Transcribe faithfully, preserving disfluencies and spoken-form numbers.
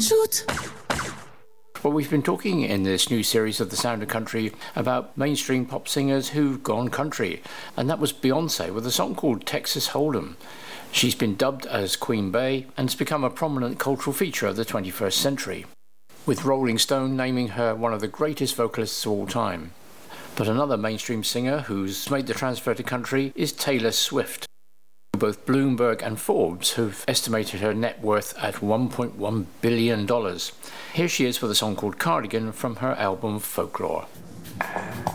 Shoot! Well, we've been talking in this new series of The Sound of Country about mainstream pop singers who've gone country, and that was Beyonce with a song called Texas Hold'em. She's been dubbed as Queen Bey and has become a prominent cultural feature of the twenty-first century, with Rolling Stone naming her one of the greatest vocalists of all time. But another mainstream singer who's made the transfer to country is Taylor Swift. Both Bloomberg and Forbes have estimated her net worth at one point one billion dollars. Here she is with a song called Cardigan from her album Folklore.